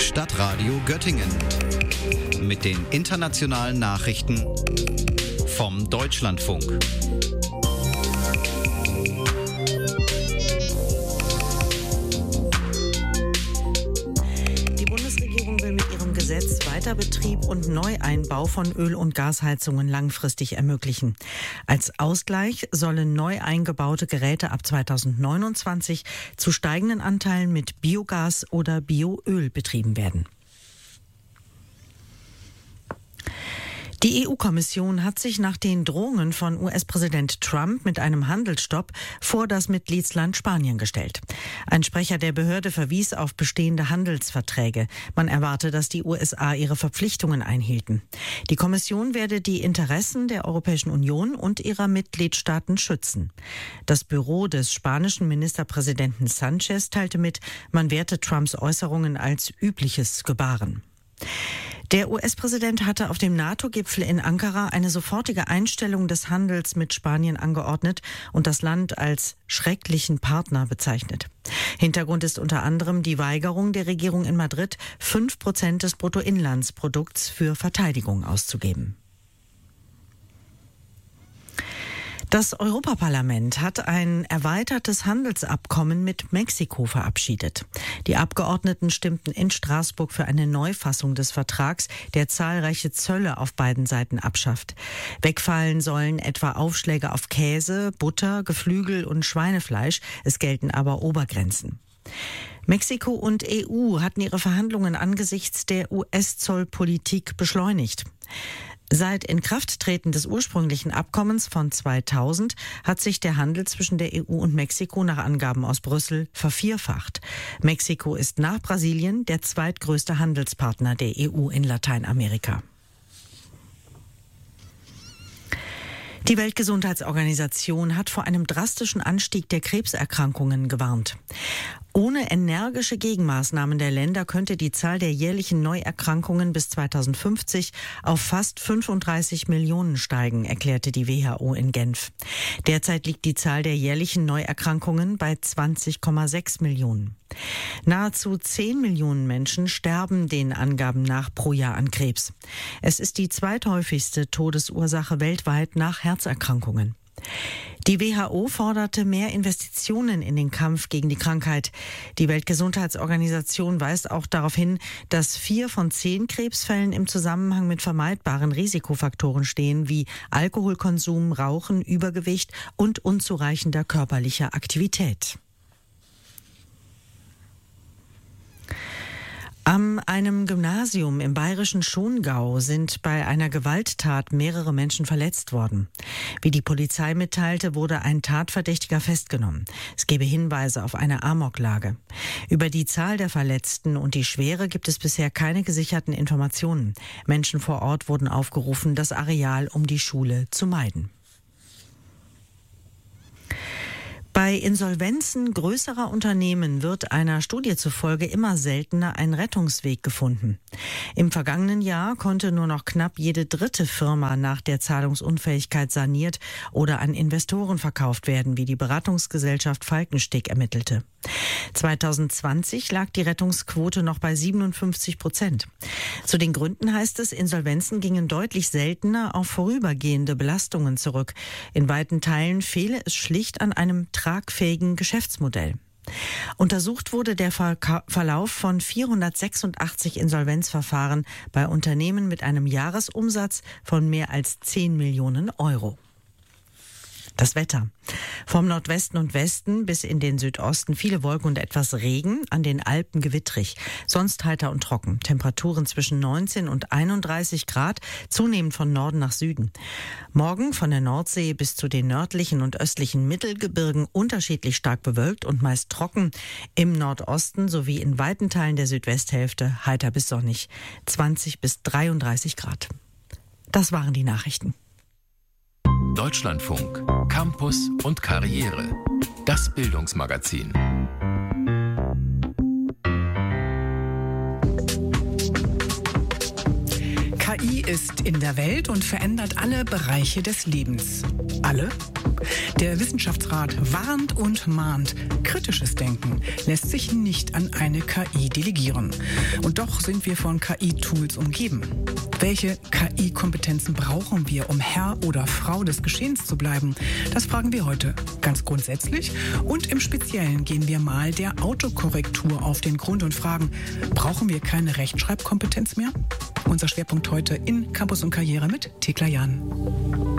Stadtradio Göttingen mit den internationalen Nachrichten vom Deutschlandfunk. Die Bundesregierung will mit ihrem Gesetz Weiterbetrieb und Neueinbau von Öl- und Gasheizungen langfristig ermöglichen. Als Ausgleich sollen neu eingebaute Geräte ab 2029 zu steigenden Anteilen mit Biogas oder Bioöl betrieben werden. Die EU-Kommission hat sich nach den Drohungen von US-Präsident Trump mit einem Handelsstopp vor das Mitgliedsland Spanien gestellt. Ein Sprecher der Behörde verwies auf bestehende Handelsverträge. Man erwarte, dass die USA ihre Verpflichtungen einhielten. Die Kommission werde die Interessen der Europäischen Union und ihrer Mitgliedstaaten schützen. Das Büro des spanischen Ministerpräsidenten Sanchez teilte mit, man werte Trumps Äußerungen als übliches Gebaren. Der US-Präsident hatte auf dem NATO-Gipfel in Ankara eine sofortige Einstellung des Handels mit Spanien angeordnet und das Land als schrecklichen Partner bezeichnet. Hintergrund ist unter anderem die Weigerung der Regierung in Madrid, 5% des Bruttoinlandsprodukts für Verteidigung auszugeben. Das Europaparlament hat ein erweitertes Handelsabkommen mit Mexiko verabschiedet. Die Abgeordneten stimmten in Straßburg für eine Neufassung des Vertrags, der zahlreiche Zölle auf beiden Seiten abschafft. Wegfallen sollen etwa Aufschläge auf Käse, Butter, Geflügel und Schweinefleisch. Es gelten aber Obergrenzen. Mexiko und EU hatten ihre Verhandlungen angesichts der US-Zollpolitik beschleunigt. Seit Inkrafttreten des ursprünglichen Abkommens von 2000 hat sich der Handel zwischen der EU und Mexiko nach Angaben aus Brüssel vervierfacht. Mexiko ist nach Brasilien der zweitgrößte Handelspartner der EU in Lateinamerika. Die Weltgesundheitsorganisation hat vor einem drastischen Anstieg der Krebserkrankungen gewarnt. Ohne energische Gegenmaßnahmen der Länder könnte die Zahl der jährlichen Neuerkrankungen bis 2050 auf fast 35 Millionen steigen, erklärte die WHO in Genf. Derzeit liegt die Zahl der jährlichen Neuerkrankungen bei 20,6 Millionen. Nahezu 10 Millionen Menschen sterben den Angaben nach pro Jahr an Krebs. Es ist die zweithäufigste Todesursache weltweit nach Herzerkrankungen. Die WHO forderte mehr Investitionen in den Kampf gegen die Krankheit. Die Weltgesundheitsorganisation weist auch darauf hin, dass 4 von 10 Krebsfällen im Zusammenhang mit vermeidbaren Risikofaktoren stehen, wie Alkoholkonsum, Rauchen, Übergewicht und unzureichender körperlicher Aktivität. An einem Gymnasium im bayerischen Schongau sind bei einer Gewalttat mehrere Menschen verletzt worden. Wie die Polizei mitteilte, wurde ein Tatverdächtiger festgenommen. Es gebe Hinweise auf eine Amoklage. Über die Zahl der Verletzten und die Schwere gibt es bisher keine gesicherten Informationen. Menschen vor Ort wurden aufgerufen, das Areal um die Schule zu meiden. Bei Insolvenzen größerer Unternehmen wird einer Studie zufolge immer seltener ein Rettungsweg gefunden. Im vergangenen Jahr konnte nur noch knapp jede dritte Firma nach der Zahlungsunfähigkeit saniert oder an Investoren verkauft werden, wie die Beratungsgesellschaft Falkensteg ermittelte. 2020 lag die Rettungsquote noch bei 57%. Zu den Gründen heißt es, Insolvenzen gingen deutlich seltener auf vorübergehende Belastungen zurück. In weiten Teilen fehle es schlicht an einem tragfähigen Geschäftsmodell. Untersucht wurde der Verlauf von 486 Insolvenzverfahren bei Unternehmen mit einem Jahresumsatz von mehr als 10 Millionen Euro. Das Wetter. Vom Nordwesten und Westen bis in den Südosten viele Wolken und etwas Regen, an den Alpen gewittrig. Sonst heiter und trocken. Temperaturen zwischen 19 und 31 Grad, zunehmend von Norden nach Süden. Morgen von der Nordsee bis zu den nördlichen und östlichen Mittelgebirgen unterschiedlich stark bewölkt und meist trocken. Im Nordosten sowie in weiten Teilen der Südwesthälfte heiter bis sonnig. 20 bis 33 Grad. Das waren die Nachrichten. Deutschlandfunk, Campus und Karriere. Das Bildungsmagazin. KI ist in der Welt und verändert alle Bereiche des Lebens. Alle? Der Wissenschaftsrat warnt und mahnt. Kritisches Denken lässt sich nicht an eine KI delegieren. Und doch sind wir von KI-Tools umgeben. Welche KI-Kompetenzen brauchen wir, um Herr oder Frau des Geschehens zu bleiben? Das fragen wir heute ganz grundsätzlich. Und im Speziellen gehen wir mal der Autokorrektur auf den Grund und fragen, brauchen wir keine Rechtschreibkompetenz mehr? Unser Schwerpunkt heute in Campus und Karriere mit Thekla Jahn.